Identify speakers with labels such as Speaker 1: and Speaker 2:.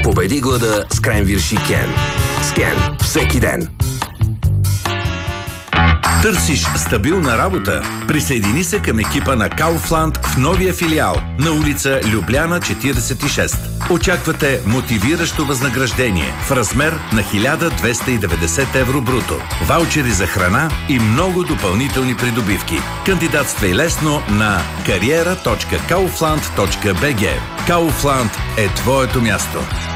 Speaker 1: Победи глада с Кренвирши Кен. С Кен всеки ден.
Speaker 2: Търсиш стабилна работа? Присъедини се към екипа на Kaufland в новия филиал на улица Любляна 46. Очаквате мотивиращо възнаграждение в размер на 1290 евро бруто, ваучери за храна и много допълнителни придобивки. Кандидатствай лесно на кариера.kaufland.bg. Kaufland е твоето място.